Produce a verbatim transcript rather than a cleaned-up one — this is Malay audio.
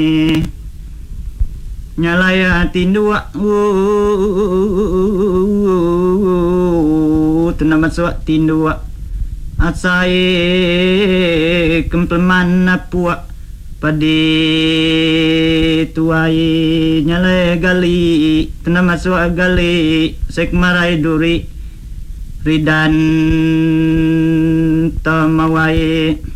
nyalaya tindua tenama suak tindua asai kempleman napua padi tuai nyalaya gali tenama suak gali sekmarai duri ridan tamawai